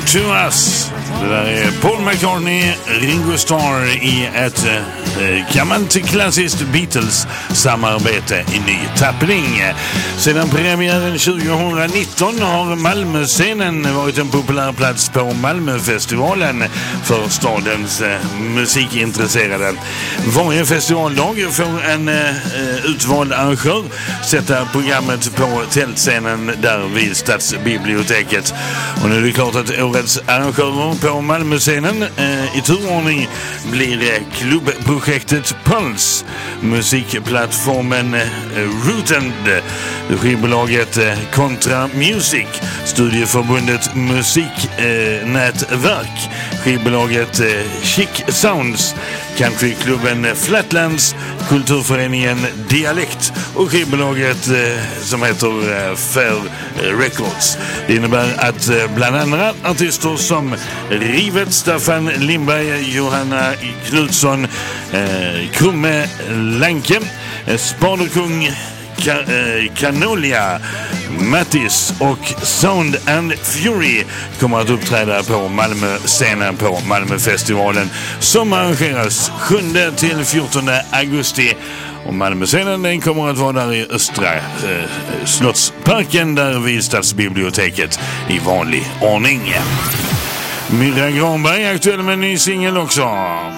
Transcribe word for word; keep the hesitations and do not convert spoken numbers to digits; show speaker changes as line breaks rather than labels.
to Us. Det där är Paul McCartney, Ringo Starr i ett eh, gammalt klassiskt Beatles-samarbete i ny tappning. Sedan premiären tjugonitton har Malmöscenen varit en populär plats på Malmöfestivalen för stadens eh, musikintresserade. Varje festivaldag får en eh, utvald arrangör sätta programmet på tältscenen där vid Stadsbiblioteket. Och nu är det klart att årets arrangörer på Malmöscenen eh, i turordning blir eh, klubbprojektet Puls, musikplattformen eh, Rootend, skivbolaget eh, Contra Music, studieförbundet Musiknätverk, eh, skivbolaget eh, Chic Sounds, countryklubben Flatlands, kulturföreningen Dialekt och skivbolaget eh, som heter eh, Fair Records. Det innebär att eh, bland andra artister som Rivet, Staffan Lindberg, Johanna Knutsson, eh, Krumme Lanke, eh, Spaderkung, Ka- eh, Canolia, Mattis och Sound and Fury kommer att uppträda på Malmö-scenen på Malmöfestivalen som arrangeras sjunde till fjortonde augusti. Och Malmöscenen den kommer att vara där i Östra eh, Slottsparken där vid Stadsbiblioteket i vanlig ordning. Myrra Granberg är aktuell med en ny singel också.